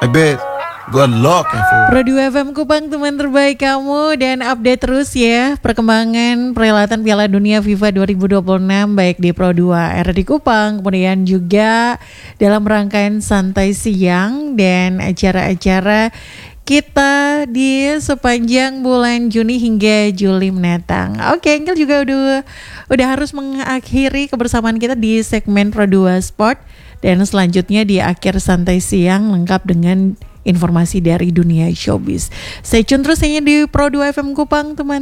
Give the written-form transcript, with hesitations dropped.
I bet. Good luck, Evo. Pro 2 FM Kupang, teman terbaik kamu, dan update terus ya perkembangan perhelatan Piala Dunia FIFA 2026 baik di Pro 2 RRI Kupang, kemudian juga dalam rangkaian santai siang dan acara-acara kita di sepanjang bulan Juni hingga Juli mendatang. Oke, Engkel juga udah harus mengakhiri kebersamaan kita di segmen Pro 2 Sport, dan selanjutnya di akhir santai siang lengkap dengan informasi dari dunia showbiz. Stay tune terus hanya di Pro 2 FM Kupang, teman.